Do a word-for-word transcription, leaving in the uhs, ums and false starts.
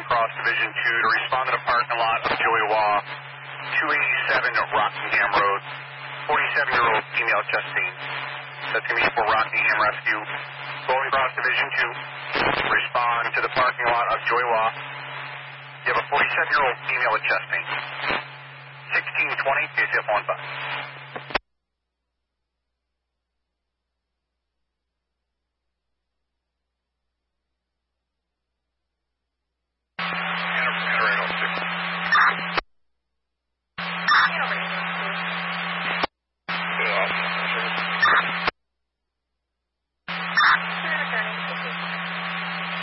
Cross Division two to respond to the parking lot of Joey Waugh, two eighty-seven Rockingham Road, forty-seven-year-old female chest pain. That's going to be for Rockingham Rescue. Golden Cross Division two, respond to the parking lot of Joey Waugh. You have a forty-seven-year-old female with chest pain. sixteen twenty to